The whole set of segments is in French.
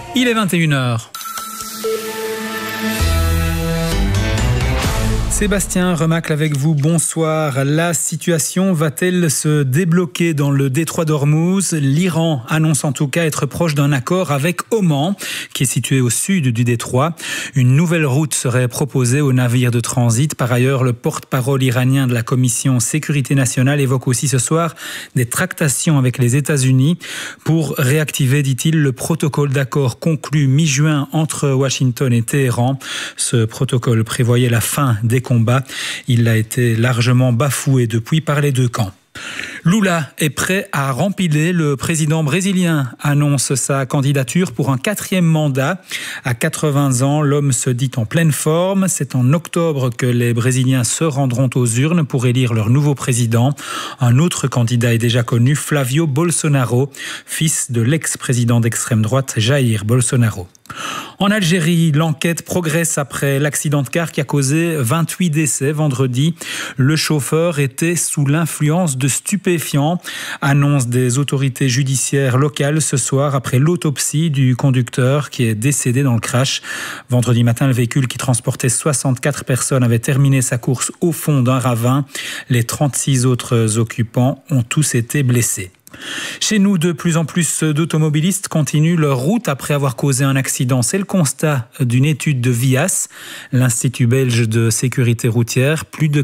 Il est 21h. Sébastien Remacle avec vous, bonsoir. La situation va-t-elle se débloquer dans le détroit d'Ormuz ? L'Iran annonce en tout cas être proche d'un accord avec Oman, qui est situé au sud du détroit. Une nouvelle route serait proposée aux navires de transit. Par ailleurs, le porte-parole iranien de la Commission Sécurité nationale évoque aussi ce soir des tractations avec les États-Unis pour réactiver, dit-il, le protocole d'accord conclu mi-juin entre Washington et Téhéran. Ce protocole prévoyait la fin des combat. Il a été largement bafoué depuis par les deux camps. Lula est prêt à rempiler. Le président brésilien annonce sa candidature pour un 4e mandat. À 80 ans, l'homme se dit en pleine forme. C'est en octobre que les Brésiliens se rendront aux urnes pour élire leur nouveau président. Un autre candidat est déjà connu, Flavio Bolsonaro, fils de l'ex-président d'extrême droite Jair Bolsonaro. En Algérie, l'enquête progresse après l'accident de car qui a causé 28 décès vendredi. Le chauffeur était sous l'influence de stupéfiants, annonce des autorités judiciaires locales ce soir après l'autopsie du conducteur qui est décédé dans le crash. Vendredi matin, le véhicule qui transportait 64 personnes avait terminé sa course au fond d'un ravin. Les 36 autres occupants ont tous été blessés. Chez nous, de plus en plus d'automobilistes continuent leur route après avoir causé un accident. C'est le constat d'une étude de VIAS, l'Institut belge de sécurité routière. Plus de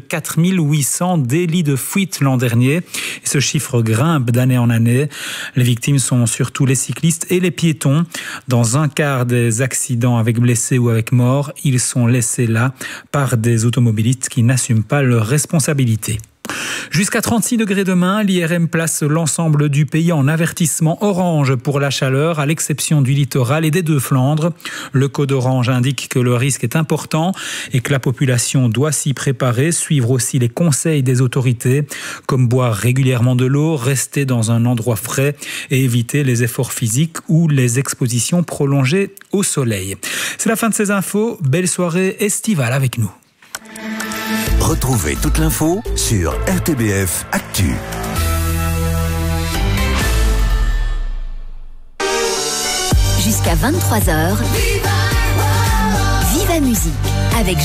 4800 délits de fuite l'an dernier. Et ce chiffre grimpe d'année en année. Les victimes sont surtout les cyclistes et les piétons. Dans un quart des accidents avec blessés ou avec morts, ils sont laissés là par des automobilistes qui n'assument pas leurs responsabilités. Jusqu'à 36 degrés demain, l'IRM place l'ensemble du pays en avertissement orange pour la chaleur, à l'exception du littoral et des deux Flandres. Le code orange indique que le risque est important et que la population doit s'y préparer, suivre aussi les conseils des autorités, comme boire régulièrement de l'eau, rester dans un endroit frais et éviter les efforts physiques ou les expositions prolongées au soleil. C'est la fin de ces infos. Belle soirée estivale avec nous. Retrouvez toute l'info sur RTBF Actu. Jusqu'à 23h, Viva Musique avec